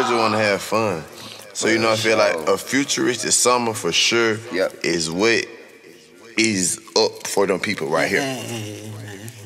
just want to have fun. So, you know, I feel like a futuristic summer for sure is what is up for them people right here.